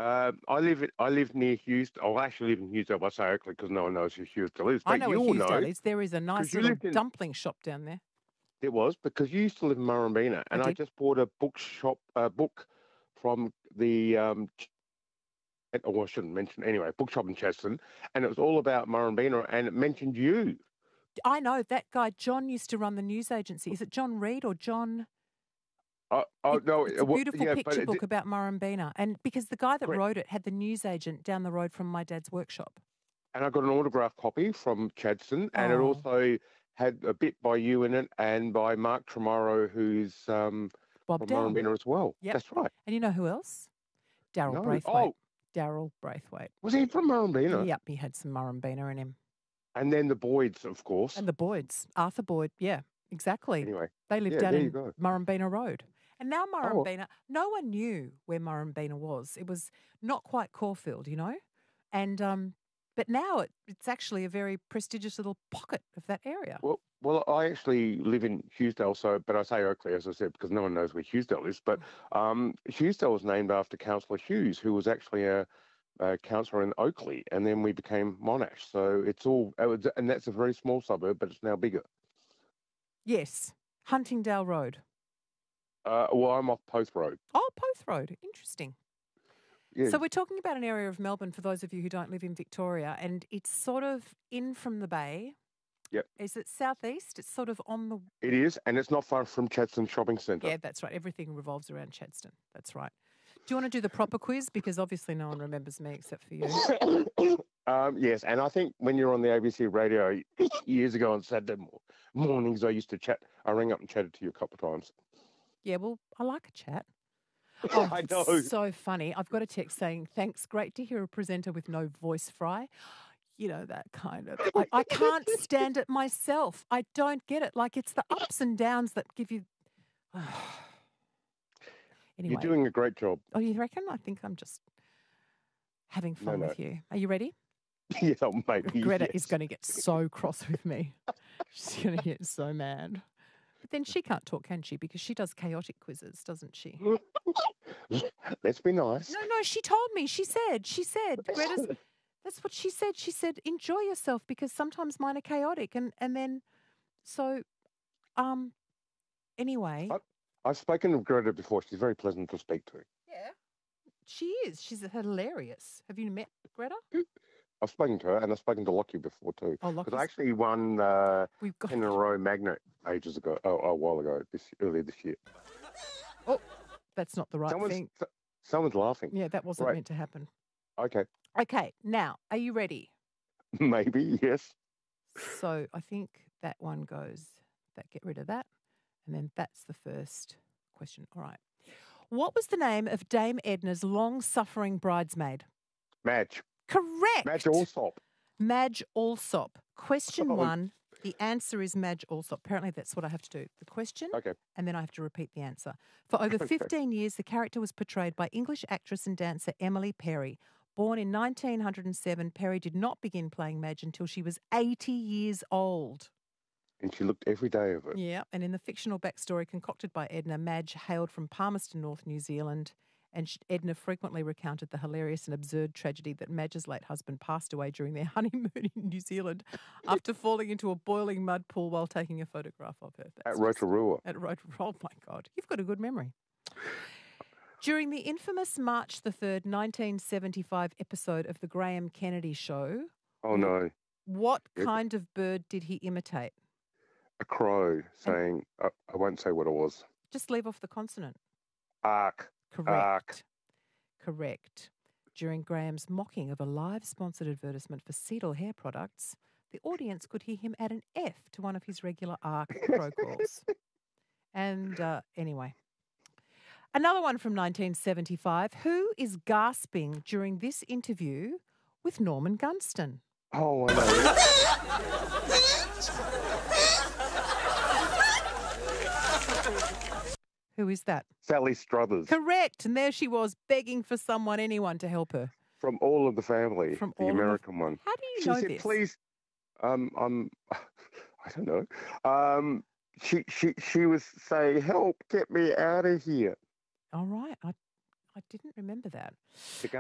I live near Houston. I actually live in Houston. I say Oakley because no one knows who Hughesdale is. I But know where you'll know Hughesdale is. There is a nice because you little lived in. dumpling shop down there. It was because you used to live in Murrumbina, and I did. just bought a book from the I shouldn't mention anyway, bookshop in Chadstone, and it was all about Murrumbina, and it mentioned you. I know that guy. John used to run the news agency. Is it John Reed or John? No, It's a beautiful yeah, picture book about Murrumbina, and because the guy that correct. wrote it had the news agent down the road from my dad's workshop. And I got an autographed copy from Chadstone, and it also had a bit by you in it, and by Mark Tremoro, who's Bob from Down. Murrumbina as well. Yep. That's right. And you know who else? Daryl No. Braithwaite. Oh, Daryl Braithwaite. was he from Murrumbina? Yep, he had some Murrumbina in him. And then the Boyds, of course. And the Boyds. Arthur Boyd, yeah, exactly. Anyway, they lived down in Murrumbina Road. And now Murrumbina, no one knew where Murrumbina was. It was not quite Caulfield, you know? And but now it's actually a very prestigious little pocket of that area. Well, I actually live in Hughesdale, but I say Oakley, as I said, because no one knows where Hughesdale is. But Hughesdale was named after Councillor Hughes, who was actually a councillor in Oakley, and then we became Monash. So and that's a very small suburb, but it's now bigger. Yes, Huntingdale Road. Well, I'm off Poth Road. Oh, Poth Road. Interesting. Yeah. So we're talking about an area of Melbourne, for those of you who don't live in Victoria, and it's sort of in from the bay. Yep. Is it southeast? It's sort of on the... It is, and it's not far from Chadstone Shopping Centre. Yeah, that's right. Everything revolves around Chadstone. That's right. Do you want to do the proper quiz? Because obviously no one remembers me except for you. Yes, and I think when you were on the ABC radio years ago on Saturday mornings, I rang up and chatted to you a couple of times. Yeah, well, I like a chat. Oh, I know. So funny. I've got a text saying, thanks, great to hear a presenter with no voice fry. You know, that kind of... I can't stand it myself. I don't get it. Like, it's the ups and downs that give you... Anyway. You're doing a great job. Oh, you reckon? I think I'm just having fun with you. Are you ready? Yeah, maybe. Greta is going to get so cross with me. She's going to get so mad. But then she can't talk, can she? Because she does chaotic quizzes, doesn't she? Let's be nice. No, she told me. She said, Greta's... That's what she said. She said, enjoy yourself because sometimes mine are chaotic. And then, so, anyway. I've spoken to Greta before. She's very pleasant to speak to. Yeah, she is. She's hilarious. Have you met Greta? I've spoken to her, and I've spoken to Lockie before too. Oh, Lockie. Because I actually won 10 in a row magnet ages ago, a while ago, earlier this year. Oh, that's not the right thing. Someone's laughing. Yeah, that wasn't meant to happen. Okay, now, are you ready? Maybe, yes. So I think that one goes, get rid of that. And then that's the first question. All right. What was the name of Dame Edna's long-suffering bridesmaid? Madge. Correct. Madge Allsop. Madge Allsop. Question 1. The answer is Madge Allsop. Apparently that's what I have to do. The question, and then I have to repeat the answer. For over 15 years, the character was portrayed by English actress and dancer Emily Perry. Born in 1907, Perry did not begin playing Madge until she was 80 years old. And she looked every day of it. Yeah, and in the fictional backstory concocted by Edna, Madge hailed from Palmerston North, New Zealand, and Edna frequently recounted the hilarious and absurd tragedy that Madge's late husband passed away during their honeymoon in New Zealand after falling into a boiling mud pool while taking a photograph of her. At Rotorua. Oh, my God. You've got a good memory. During the infamous March the 3rd, 1975 episode of The Graham Kennedy Show... Oh, no. What kind of bird did he imitate? A crow saying, I won't say what it was. Just leave off the consonant. Ark. Correct. During Graham's mocking of a live sponsored advertisement for Seidel hair products, the audience could hear him add an F to one of his regular Ark crow calls. And anyway, another one from 1975. Who is gasping during this interview with Norman Gunston? Oh, I know. Who is that? Sally Struthers. Correct. And there she was begging for anyone to help her. From All of the Family, the American one. How do you know this? She said, please, I don't know. She was saying, help, get me out of here. All right. I didn't remember that.